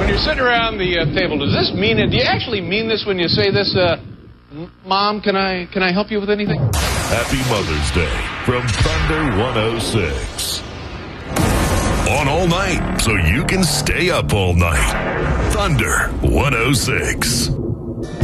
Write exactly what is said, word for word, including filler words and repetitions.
you're sitting around the uh, table, does this mean it? Do you actually mean this when you say this? Uh, Mom, can I can I help you with anything? Happy Mother's Day from Thunder one oh six. On all night, so you can stay up all night. Thunder one oh six.